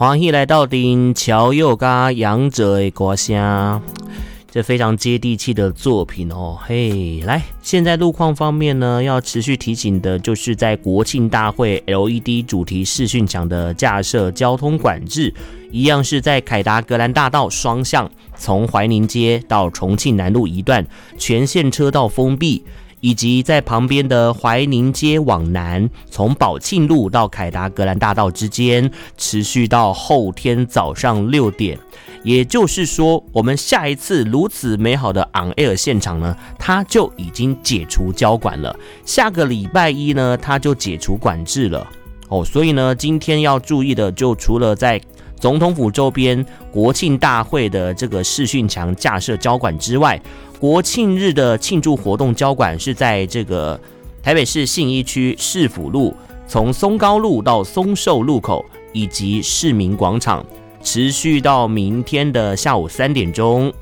欢喜来到顶乔佑加杨者的歌声，这非常接地气的作品哦。嘿，来，现在路况方面呢，要持续提醒的就是在国庆大会 LED 主题视讯墙的架设交通管制，一样是在凯达格兰大道双向，从怀宁街到重庆南路一段全线车道封闭。以及在旁边的怀宁街往南，从宝庆路到凯达格兰大道之间，持续到后天早上6点。也就是说，我们下一次如此美好的 on air 现场呢，它就已经解除交管了。下个礼拜一呢，它就解除管制了。所以呢，今天要注意的就除了在总统府周边国庆大会的这个视讯墙架设交管之外，国庆日的庆祝活动交管是在这个台北市信义区市府路，从松高路到松寿路口以及市民广场，持续到明天的下午3点钟。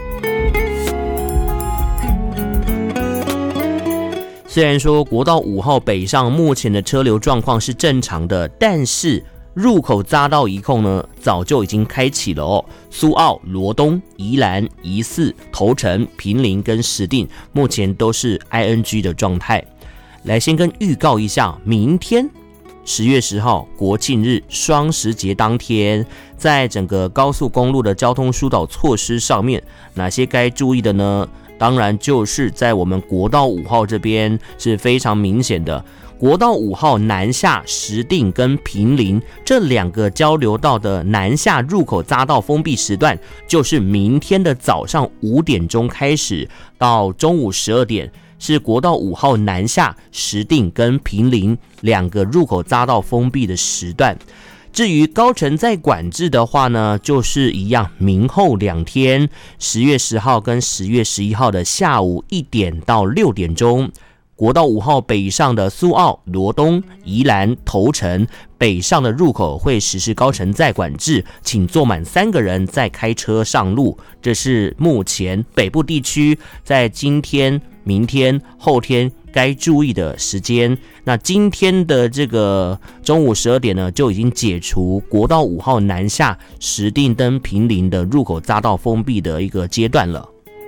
虽然说国道5号北上目前的车流状况是正常的，但是入口匝道一控呢，早就已经开启了哦。苏澳、罗东、宜兰、宜四、头城、坪林跟石碇，目前都是 ING 的状态。来，先跟预告一下，明天10月10号国庆日双十节当天，在整个高速公路的交通疏导措施上面，哪些该注意的呢？当然就是在我们国道5号这边是非常明显的。国道5号南下石碇跟坪林这2个交流道的南下入口匝道封闭时段，就是明天的早上5点钟开始到中午12点，是国道5号南下石碇跟坪林2个入口匝道封闭的时段。至于高乘载管制的话呢，就是一样，明后2天10月10号跟10月11号的下午1点到6点钟，国道5号北上的苏澳、罗东、宜兰、头城北上的入口会实施高乘载管制，请坐满3个人再开车上路。这是目前北部地区在今天、明天、后天该注意的时间。那今天的这个中午12点呢，就已经解除国道5号南下石碇跟坪林的入口匝道封闭的一个阶段了。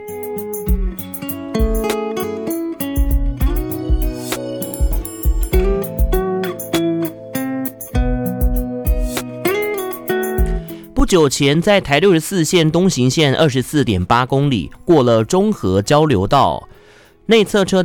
不久前，在台64线东行线24.8公里过了中和交流道，内侧车